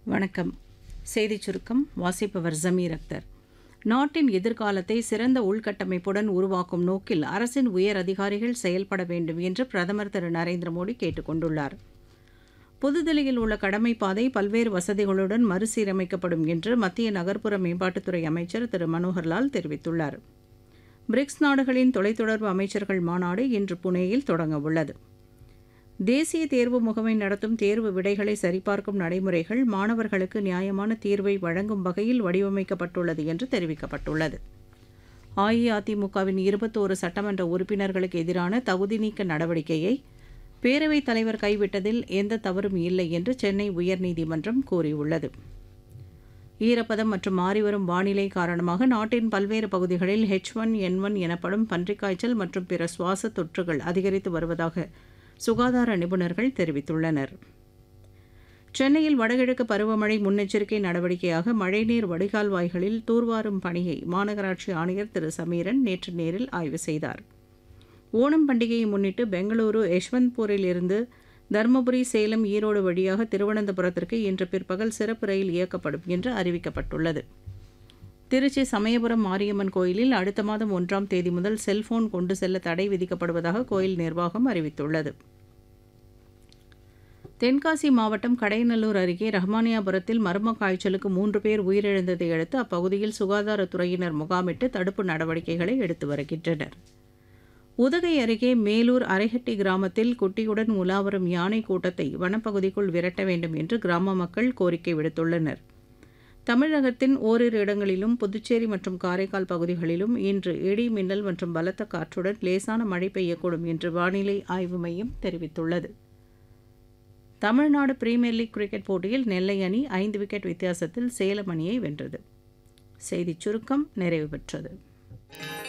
வணக்கம். செய்திச் சுருக்கம் வாசிப்பவர் ஜமீர் அக்தர். நாட்டின் எதிர்காலத்தை சிறந்த உள்கட்டமைப்புடன் உருவாக்கும் நோக்கில் அரசின் உயர் அதிகாரிகள் செயல்பட வேண்டும் என்று பிரதமர் திரு நரேந்திர மோடி கேட்டுக் கொண்டுள்ளார். புதுதில்லியில் உள்ள கடமைப்பாதை பல்வேறு வசதிகளுடன் மறுசீரமைக்கப்படும் என்று மத்திய நகர்ப்புற மேம்பாட்டுத்துறை அமைச்சர் திரு மனோகர்லால் தெரிவித்துள்ளார். பிரிக்ஸ் நாடுகளின் தொலைத்தொடர்பு அமைச்சர்கள் மாநாடு இன்று புனேயில் தொடங்கவுள்ளது. தேசிய தேர்வு முகமை நடத்தும் தேர்வு விடைகளை சரிபார்க்கும் நடைமுறைகள் மாணவர்களுக்கு நியாயமான தீர்வை வழங்கும் வகையில் வடிவமைக்கப்பட்டுள்ளது என்று தெரிவிக்கப்பட்டுள்ளது. அஇஅதிமுகவின் 21 சட்டமன்ற உறுப்பினர்களுக்கு எதிரான தகுதி நீக்க நடவடிக்கையை பேரவைத் தலைவர் கைவிட்டதில் எந்த தவறும் இல்லை என்று சென்னை உயர்நீதிமன்றம் கூறியுள்ளது. ஈரப்பதம் மற்றும் மாறிவரும் வானிலை காரணமாக நாட்டின் பல்வேறு பகுதிகளில் H1N1 எனப்படும் பன்றிக்காய்ச்சல் மற்றும் பிற சுவாச தொற்றுகள் அதிகரித்து வருவதாக சுகாதார நிபுணர்கள் தெரிவித்துள்ளனர். சென்னையில் வடகிழக்கு பருவமழை முன்னெச்சரிக்கை நடவடிக்கையாக மழைநீர் வடிகால் வாய்களில் தூர்வாரும் பணியை மாநகராட்சி ஆணையர் திரு சமீரன் நேற்று நேரில் ஆய்வு செய்தார். ஓணம் பண்டிகையை முன்னிட்டு பெங்களூரு யஷ்வந்த்பூரில் இருந்து தருமபுரி, சேலம், ஈரோடு வழியாக திருவனந்தபுரத்திற்கு இன்று பிற்பகல் சிறப்பு ரயில் இயக்கப்படும் என்று அறிவிக்கப்பட்டுள்ளது. திருச்சி சமயபுரம் மாரியம்மன் கோயிலில் அடுத்த மாதம் 1ஆம் தேதி முதல் செல்போன் கொண்டு செல்ல தடை விதிக்கப்படுவதாக கோயில் நிர்வாகம் அறிவித்துள்ளது. தென்காசி மாவட்டம் கடையநல்லூர் அருகே ரஹ்மானியாபுரத்தில் மர்ம காய்ச்சலுக்கு 3 பேர் உயிரிழந்ததை அடுத்து அப்பகுதியில் சுகாதாரத்துறையினர் முகாமிட்டு தடுப்பு நடவடிக்கைகளை எடுத்து வருகின்றனர். உதகை அருகே மேலூர் அரைஹட்டி கிராமத்தில் குட்டியுடன் உலாவரும் யானை கூட்டத்தை வனப்பகுதிக்குள் விரட்ட வேண்டும் என்று கிராம மக்கள் கோரிக்கை விடுத்துள்ளனர். தமிழகத்தின் ஓரிரு இடங்களிலும் புதுச்சேரி மற்றும் காரைக்கால் பகுதிகளிலும் இன்று இடி, மின்னல் மற்றும் பலத்த காற்றுடன் லேசான மழை பெய்யக்கூடும் என்று வானிலை ஆய்வு மையம் தெரிவித்துள்ளது. தமிழ்நாடு பிரீமியர் லீக் கிரிக்கெட் போட்டியில் நெல்லை அணி 5 விக்கெட் வித்தியாசத்தில் சேலம் அணியை வென்றது. செய்திச் சுருக்கம் நிறைவு பெற்றது.